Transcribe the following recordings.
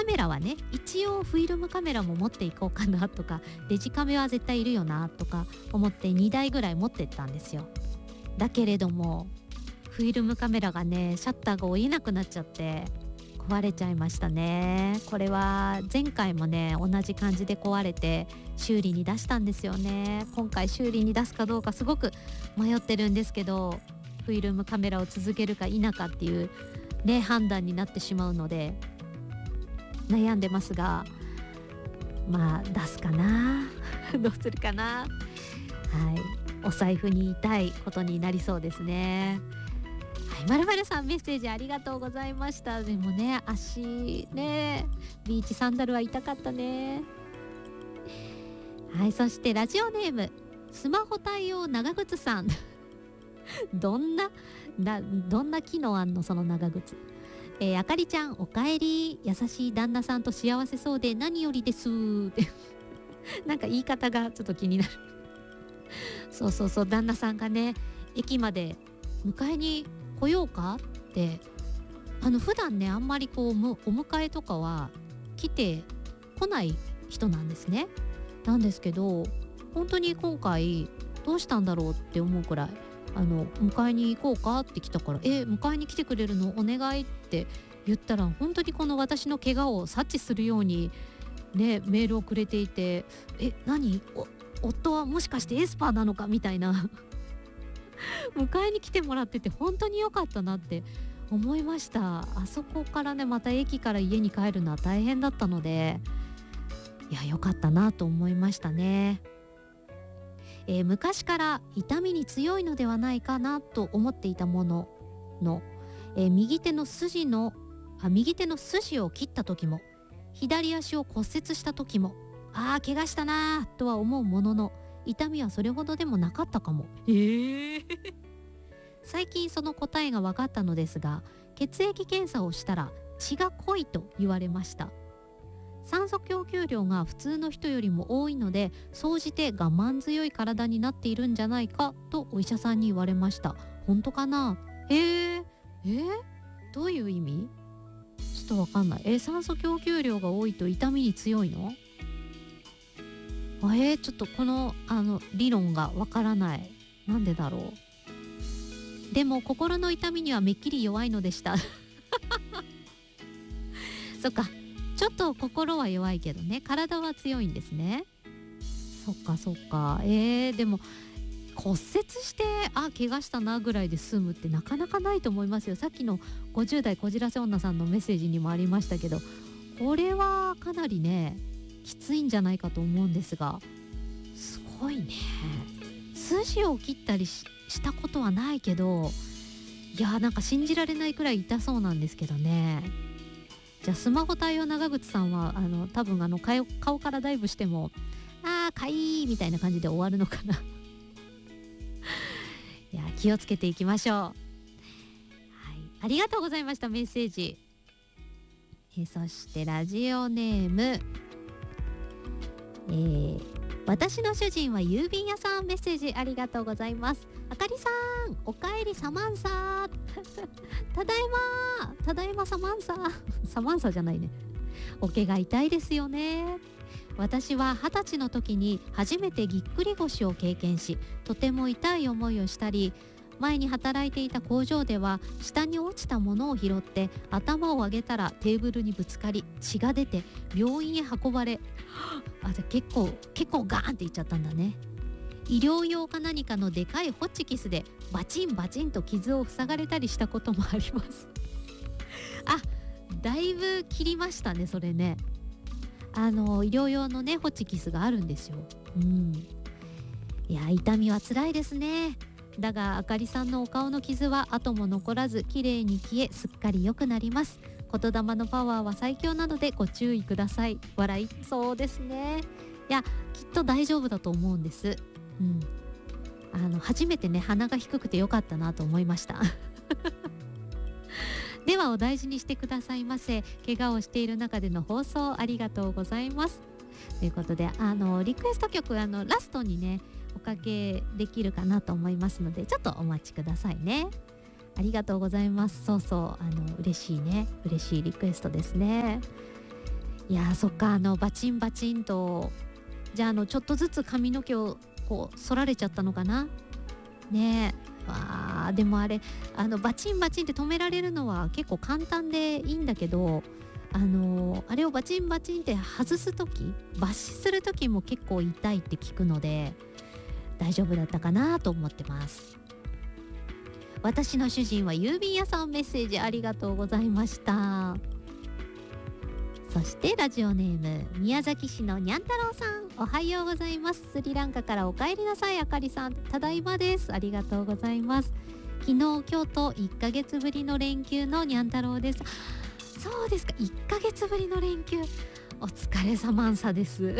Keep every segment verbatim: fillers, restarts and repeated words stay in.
カメラはね、一応フィルムカメラも持っていこうかなとか、デジカメは絶対いるよなとか思ってにだいぐらい持ってったんですよ。だけれどもフィルムカメラがね、シャッターが下りなくなっちゃって壊れちゃいましたね。これは前回もね同じ感じで壊れて修理に出したんですよね。今回修理に出すかどうかすごく迷ってるんですけど、フィルムカメラを続けるか否かっていうね判断になってしまうので悩んでますが、まあ出すかなどうするかな。はい、お財布に痛いことになりそうですね。はい、まるまるさんメッセージありがとうございました。でもね、足ね、ビーチサンダルは痛かったね。はい、そしてラジオネームスマホ対応長靴さんどんななどんな機能あんのその長靴。えー、あかりちゃんおかえり、優しい旦那さんと幸せそうで何よりですってなんか言い方がちょっと気になるそうそうそう、旦那さんがね駅まで迎えに来ようかって、あの普段ねあんまりこうお迎えとかは来て来ない人なんですね。なんですけど本当に今回どうしたんだろうって思うくらい、あの迎えに行こうかって来たから、え迎えに来てくれるのお願いって言ったら、本当にこの私の怪我を察知するようにねメールをくれていて、え何お夫はもしかしてエスパーなのかみたいな迎えに来てもらってて本当に良かったなって思いました。あそこからねまた駅から家に帰るのは大変だったので、いや良かったなと思いましたね。えー、昔から痛みに強いのではないかなと思っていたものの、えー、右手の筋のあ右手の筋を切った時も左足を骨折した時も、あー怪我したなとは思うものの痛みはそれほどでもなかったかも。えー、最近その答えが分かったのですが、血液検査をしたら血が濃いと言われました。酸素供給量が普通の人よりも多いので、総じて我慢強い体になっているんじゃないかとお医者さんに言われました。本当かな。えー、えー、どういう意味？ちょっとわかんない。えー、酸素供給量が多いと痛みに強いの？えー、ちょっとこのあの理論がわからない。なんでだろう。でも心の痛みにはめっきり弱いのでしたそっか、ちょっと心は弱いけどね、体は強いんですね。そっかそっか。えー、でも骨折してあ怪我したなぐらいで済むってなかなかないと思いますよ。さっきのごじゅう代こじらせ女さんのメッセージにもありましたけど、これはかなりねきついんじゃないかと思うんですが、すごいね。筋を切ったり し, したことはないけど、いやなんか信じられないくらい痛そうなんですけどね。じゃあスマホ対応長靴さんはあの多分あの 顔, 顔からダイブしてもあーかいいみたいな感じで終わるのかないや気をつけていきましょう。はい、ありがとうございましたメッセージ。えそしてラジオネーム、えー私の主人は郵便屋さん、メッセージありがとうございます。あかりさんおかえりサマンサただいまただいまサマンササマンサじゃないね。お毛が痛いですよね。私は二十歳の時に初めてぎっくり腰を経験し、とても痛い思いをしたり、前に働いていた工場では下に落ちたものを拾って頭を上げたらテーブルにぶつかり血が出て病院へ運ばれ、あじゃ結構結構ガーンっていっちゃったんだね。医療用か何かのでかいホチキスでバチンバチンと傷を塞がれたりしたこともありますあだいぶ切りましたねそれね。あの医療用のねホチキスがあるんですよ。うんいや痛みは辛いですね。だがあかりさんのお顔の傷は後も残らず綺麗に消えすっかり良くなります。言霊のパワーは最強なのでご注意ください。笑い。そうですね。いやきっと大丈夫だと思うんです。うん、あの初めてね鼻が低くてよかったなと思いましたではお大事にしてくださいませ。怪我をしている中での放送ありがとうございますということで、あのリクエスト曲あのラストにねおかけできるかなと思いますので、ちょっとお待ちくださいね。ありがとうございます。そうそうあの嬉しいね嬉しいリクエストですね。 いやーそっか、あのバチンバチンと、じゃああのちょっとずつ髪の毛をこう反られちゃったのかなねえ。わーでもあれ、あのバチンバチンって止められるのは結構簡単でいいんだけど、あのーあれをバチンバチンって外す時、抜歯する時も結構痛いって聞くので、大丈夫だったかなと思ってます。私の主人は郵便屋さん、メッセージありがとうございました。そしてラジオネーム宮崎市のにゃん太郎さん、おはようございます。スリランカからお帰りなさい。あかりさん、ただいまです。ありがとうございます。昨日今日といっかげつぶりの連休のにゃん太郎です。そうですか、いっかげつぶりの連休、お疲れ様んさです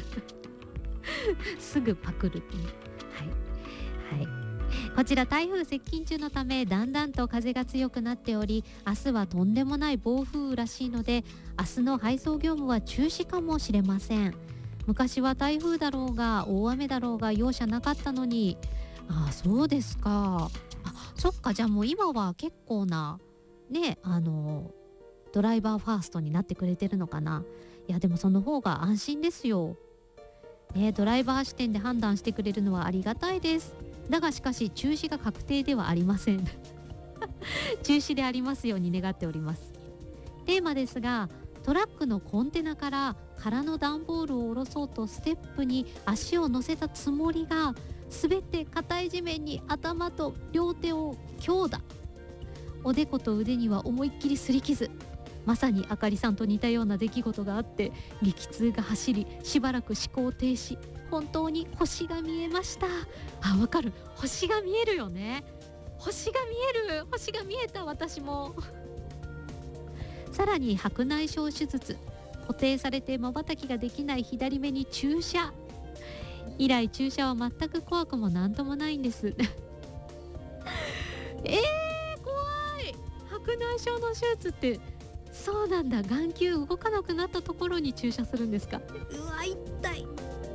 すぐパクるっていう。はいはい、こちら台風接近中のためだんだんと風が強くなっており、明日はとんでもない暴風雨らしいので、明日の配送業務は中止かもしれません。昔は台風だろうが大雨だろうが容赦なかったのに。ああ、そうですか。あ、そっか、じゃあもう今は結構なね、あのドライバーファーストになってくれてるのかな。いやでもその方が安心ですよ、ね、ドライバー視点で判断してくれるのはありがたいです。だがしかし中止が確定ではありません中止でありますように願っております。テーマですが、トラックのコンテナから空の段ボールを下ろそうとステップに足を乗せたつもりが滑って硬い地面に頭と両手を強打。おでこと腕には思いっきり擦り傷。まさにあかりさんと似たような出来事があって、激痛が走り、しばらく思考停止。本当に星が見えました。あ、わかる、星が見えるよね。星が見える、星が見えた、私もさらに白内障手術、固定されて瞬きができない左目に注射。以来注射は全く怖くもなんともないんですえー、怖い。白内障の手術って、そうなんだ、眼球動かなくなったところに注射するんですか。うわ、痛い。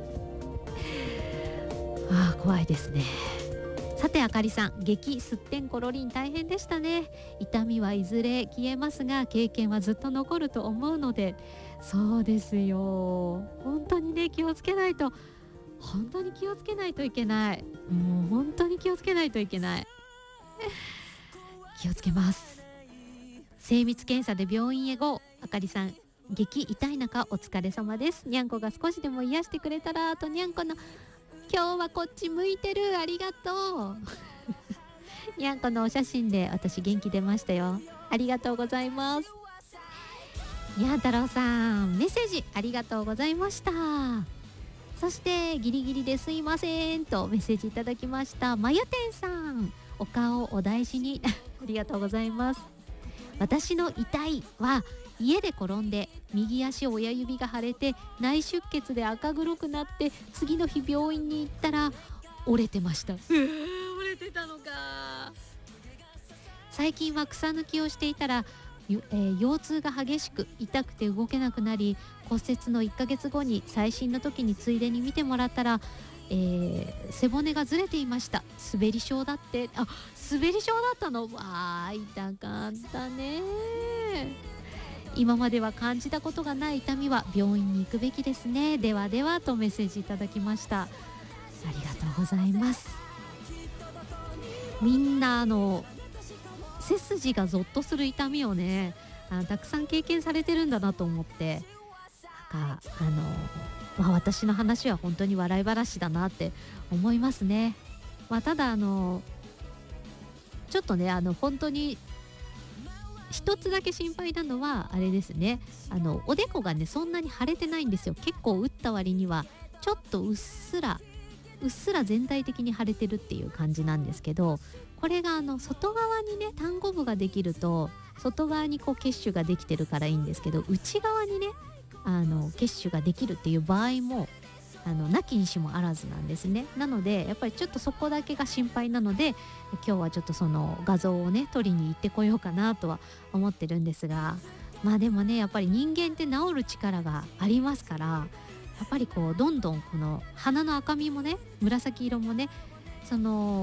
あー、怖いですね。さてあかりさん、激すってんころりん大変でしたね。痛みはいずれ消えますが経験はずっと残ると思うので。そうですよ、本当にね、気をつけないと、本当に気をつけないといけない。もう本当に気をつけないといけない気をつけます。精密検査で病院へ ゴー。 あかりさん、激痛い中お疲れ様です。にゃんこが少しでも癒してくれたらと、にゃんこの今日はこっち向いてる、ありがとうにゃんこのお写真で私元気出ましたよ。ありがとうございます。にゃん太郎さん、メッセージありがとうございました。そしてギリギリですいませんとメッセージいただきましたまゆてんさん、お顔お大事にありがとうございます。私の痛いは、家で転んで右足親指が腫れて内出血で赤黒くなって、次の日病院に行ったら折れてました。うー、折れてたのか。最近は草抜きをしていたら、えー、腰痛が激しく痛くて動けなくなり、骨折のいっかげつごに最新の時についでに見てもらったら、えー、背骨がずれていました。滑り症だって。あ、滑り症だったの。わー、痛かったね。今までは感じたことがない痛みは病院に行くべきですね。ではではとメッセージいただきました。ありがとうございます。みんなあの背筋がゾッとする痛みをね、あたくさん経験されてるんだなと思って、なんかあの、まあ、私の話は本当に笑い話だなって思いますね。まあ、ただあのちょっとね、あの本当に一つだけ心配なのはあれですね、あのおでこがねそんなに腫れてないんですよ。結構打った割にはちょっとうっすらうっすら全体的に腫れてるっていう感じなんですけど、これがあの外側にね丹後部ができると、外側にこう血腫ができてるからいいんですけど、内側にねあの血腫ができるっていう場合もあのなきにしもあらずなんですね。なのでやっぱりちょっとそこだけが心配なので、今日はちょっとその画像をね取りに行ってこようかなとは思ってるんですが、まあでもねやっぱり人間って治る力がありますから、やっぱりこうどんどんこの鼻の赤みもね紫色もね、その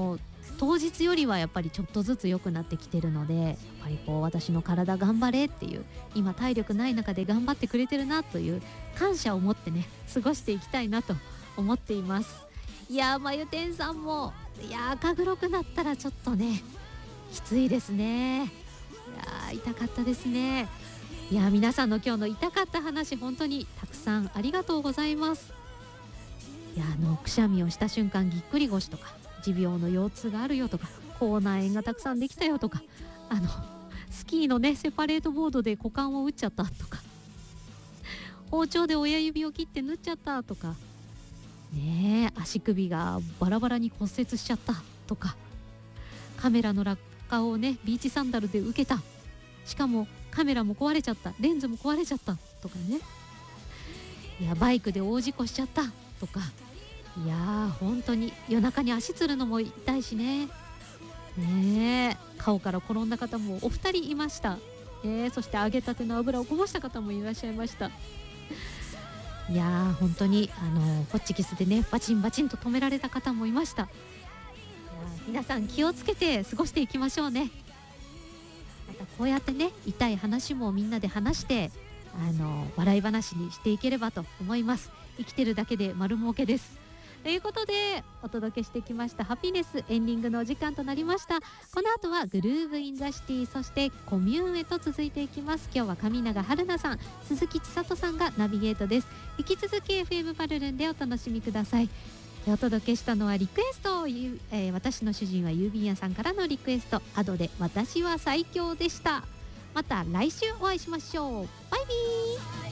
当日よりはやっぱりちょっとずつ良くなってきてるので、やっぱりこう私の体頑張れっていう、今体力ない中で頑張ってくれてるなという感謝を持ってね過ごしていきたいなと思っています。いやー、まゆてんさんも、いやー赤黒くなったらちょっとねきついですね。いやー痛かったですね。いやー皆さんの今日の痛かった話、本当にたくさんありがとうございます。いやあのくしゃみをした瞬間ぎっくり腰とか、持病の腰痛があるよとか、口内炎がたくさんできたよとか、あのスキーのねセパレートボードで股間を打っちゃったとか、包丁で親指を切って縫っちゃったとかねえ、足首がバラバラに骨折しちゃったとか、カメラの落下をねビーチサンダルで受けた、しかもカメラも壊れちゃった、レンズも壊れちゃったとかね、いやバイクで大事故しちゃったとか、いやー本当に夜中に足つるのも痛いしね。ねえ、顔から転んだ方もお二人いました、ね、そして揚げたての油をこぼした方もいらっしゃいました。いやー本当にあのホッチキスでねバチンバチンと止められた方もいました。いや皆さん気をつけて過ごしていきましょうね。またこうやってね痛い話もみんなで話してあの笑い話にしていければと思います。生きてるだけで丸儲けです。ということでお届けしてきましたハピネス、エンディングのお時間となりました。この後はグルーヴインザシティ、そしてコミューンへと続いていきます。今日は上永春菜さん、鈴木千里さんがナビゲートです。引き続き エフエム パルルンでお楽しみください。お届けしたのはリクエスト、えー、私の主人は郵便屋さんからのリクエスト、アドで私は最強でした。また来週お会いしましょう。バイビー。